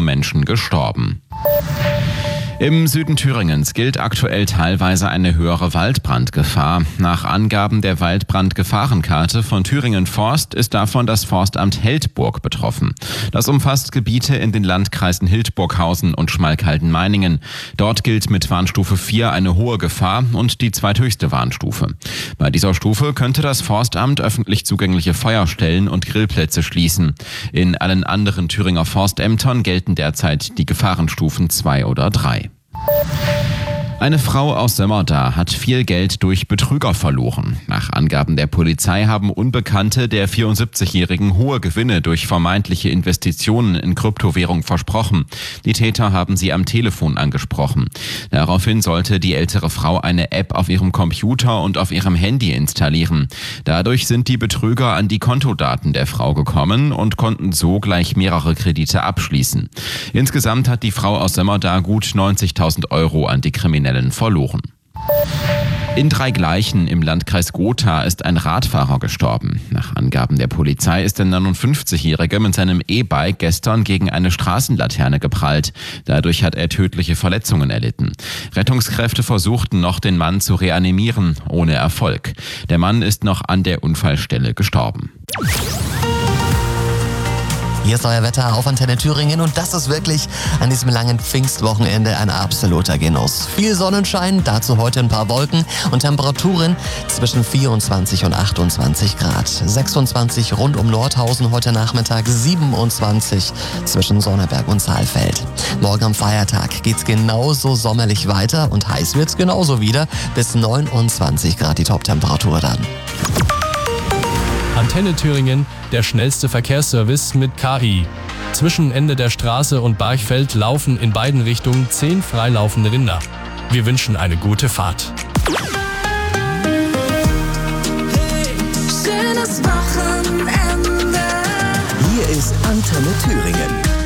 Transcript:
Menschen gestorben. Im Süden Thüringens gilt aktuell teilweise eine höhere Waldbrandgefahr. Nach Angaben der Waldbrandgefahrenkarte von Thüringen Forst ist davon das Forstamt Heldburg betroffen. Das umfasst Gebiete in den Landkreisen Hildburghausen und Schmalkalden-Meiningen. Dort gilt mit Warnstufe 4 eine hohe Gefahr und die zweithöchste Warnstufe. Bei dieser Stufe könnte das Forstamt öffentlich zugängliche Feuerstellen und Grillplätze schließen. In allen anderen Thüringer Forstämtern gelten derzeit die Gefahrenstufen 2 oder 3. Eine Frau aus Sömmerda hat viel Geld durch Betrüger verloren. Nach Angaben der Polizei haben Unbekannte der 74-Jährigen hohe Gewinne durch vermeintliche Investitionen in Kryptowährung versprochen. Die Täter haben sie am Telefon angesprochen. Daraufhin sollte die ältere Frau eine App auf ihrem Computer und auf ihrem Handy installieren. Dadurch sind die Betrüger an die Kontodaten der Frau gekommen und konnten so gleich mehrere Kredite abschließen. Insgesamt hat die Frau aus Sömmerda gut 90.000 Euro an die Kriminellen verloren. In Dreigleichen im Landkreis Gotha ist ein Radfahrer gestorben. Nach Angaben der Polizei ist der 59-Jährige mit seinem E-Bike gestern gegen eine Straßenlaterne geprallt. Dadurch hat er tödliche Verletzungen erlitten. Rettungskräfte versuchten noch, den Mann zu reanimieren, ohne Erfolg. Der Mann ist noch an der Unfallstelle gestorben. Hier ist euer Wetter auf Antenne Thüringen und das ist wirklich an diesem langen Pfingstwochenende ein absoluter Genuss. Viel Sonnenschein, dazu heute ein paar Wolken und Temperaturen zwischen 24 und 28 Grad. 26 rund um Nordhausen heute Nachmittag, 27 zwischen Sonneberg und Saalfeld. Morgen am Feiertag geht's genauso sommerlich weiter und heiß wird's genauso wieder. Bis 29 Grad die Toptemperatur dann. Antenne Thüringen, der schnellste Verkehrsservice mit KI. Zwischen Ende der Straße und Barchfeld laufen in beiden Richtungen 10 freilaufende Rinder. Wir wünschen eine gute Fahrt. Hey, schönes Wochenende. Hier ist Antenne Thüringen.